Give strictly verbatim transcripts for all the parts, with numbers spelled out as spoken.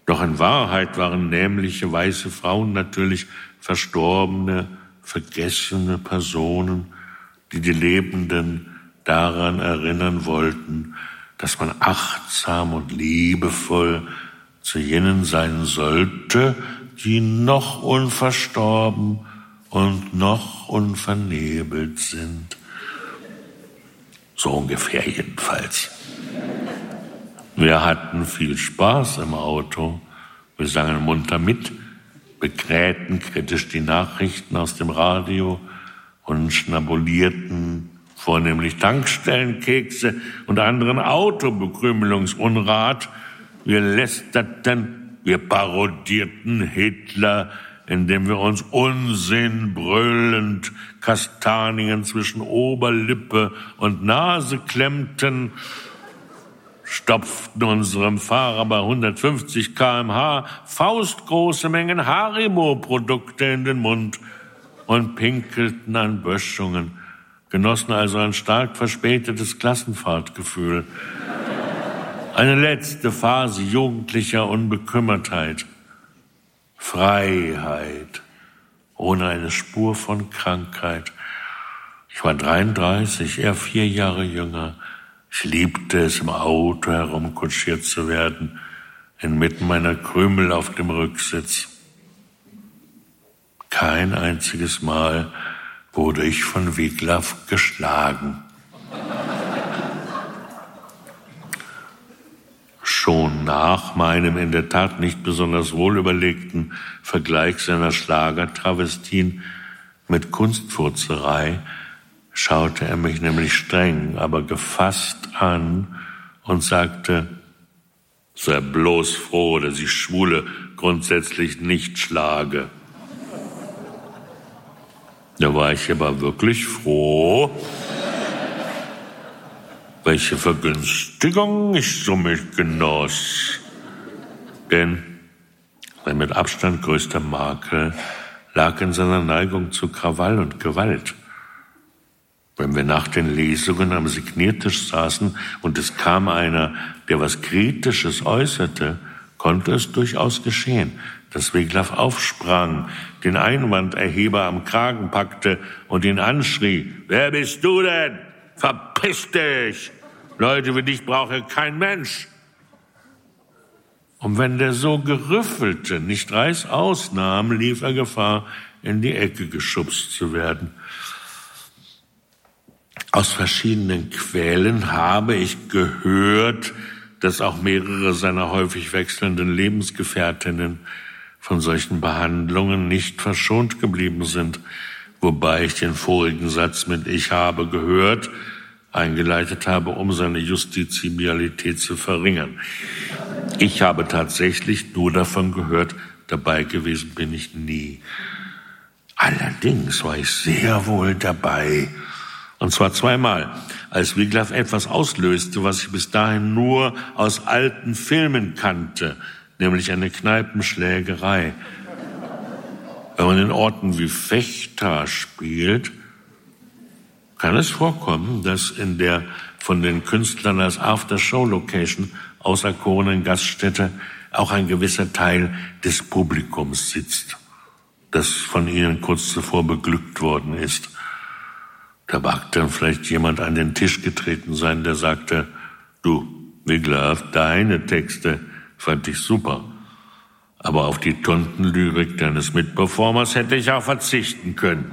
Doch in Wahrheit waren nämliche weiße Frauen natürlich verstorbene, vergessene Personen, die die Lebenden daran erinnern wollten, dass man achtsam und liebevoll zu jenen sein sollte, die noch unverstorben und noch unvernebelt sind. So ungefähr jedenfalls. Wir hatten viel Spaß im Auto. Wir sangen munter mit, bekrähten kritisch die Nachrichten aus dem Radio und schnabulierten vornehmlich Tankstellenkekse und anderen Autobekrümelungsunrat. Wir lästerten, wir parodierten Hitler, indem wir uns Unsinn brüllend Kastanien zwischen Oberlippe und Nase klemmten, stopften unserem Fahrer bei hundertfünfzig Kilometer pro Stunde faustgroße Mengen Haribo-Produkte in den Mund und pinkelten an Böschungen, genossen also ein stark verspätetes Klassenfahrtgefühl. Eine letzte Phase jugendlicher Unbekümmertheit. Freiheit, ohne eine Spur von Krankheit. Ich war dreiunddreißig, er vier Jahre jünger. Ich liebte es, im Auto herumkutschiert zu werden, inmitten meiner Krümel auf dem Rücksitz. Kein einziges Mal wurde ich von Wiglaf geschlagen. Schon nach meinem in der Tat nicht besonders wohlüberlegten Vergleich seiner Schlagertravestien mit Kunstfurzerei schaute er mich nämlich streng, aber gefasst an und sagte: Sei bloß froh, dass ich Schwule grundsätzlich nicht schlage. Da war ich aber wirklich froh, welche Vergünstigung ich somit genoss. Denn sein mit Abstand größter Makel lag in seiner Neigung zu Krawall und Gewalt. Wenn wir nach den Lesungen am Signiertisch saßen und es kam einer, der was Kritisches äußerte, konnte es durchaus geschehen, dass Wiglaf aufsprang, den Einwanderheber am Kragen packte und ihn anschrie: Wer bist du denn? Verpiss dich! Leute wie dich braucht ja kein Mensch. Und wenn der so gerüffelte nicht reißaus nahm, lief er Gefahr, in die Ecke geschubst zu werden. Aus verschiedenen Quellen habe ich gehört, dass auch mehrere seiner häufig wechselnden Lebensgefährtinnen von solchen Behandlungen nicht verschont geblieben sind, wobei ich den vorigen Satz mit "ich habe gehört" eingeleitet habe, um seine Justiziabilität zu verringern. Ich habe tatsächlich nur davon gehört, dabei gewesen bin ich nie. Allerdings war ich sehr wohl dabei. Und zwar zweimal, als Wiglaf etwas auslöste, was ich bis dahin nur aus alten Filmen kannte, nämlich eine Kneipenschlägerei. Wenn man in Orten wie Vechta spielt, kann es vorkommen, dass in der von den Künstlern als After-Show-Location auserkorenen Gaststätte auch ein gewisser Teil des Publikums sitzt, das von ihnen kurz zuvor beglückt worden ist. Da mag dann vielleicht jemand an den Tisch getreten sein, der sagte: Du, Wiglaf, deine Texte fand ich super, aber auf die Tontenlyrik deines Mitperformers hätte ich auch verzichten können.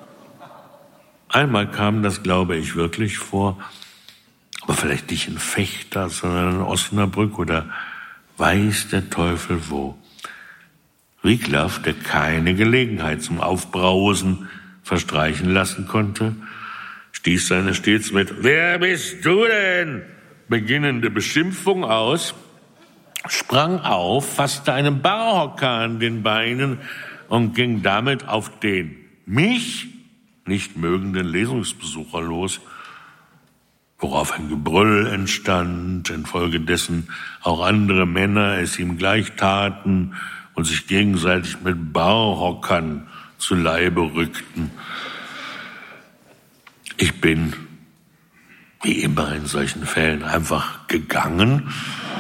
Einmal kam das, glaube ich, wirklich vor, aber vielleicht nicht in Vechta, sondern in Osnabrück oder weiß der Teufel wo. Wiglaf, der keine Gelegenheit zum Aufbrausen verstreichen lassen konnte, stieß seine stets mit "Wer bist du denn?" beginnende Beschimpfung aus, sprang auf, fasste einen Barhocker an den Beinen und ging damit auf den mich nicht mögenden Lesungsbesucher los, worauf ein Gebrüll entstand, infolgedessen auch andere Männer es ihm gleich taten und sich gegenseitig mit Barhockern zu Leibe rückten. Ich bin, wie immer in solchen Fällen, einfach gegangen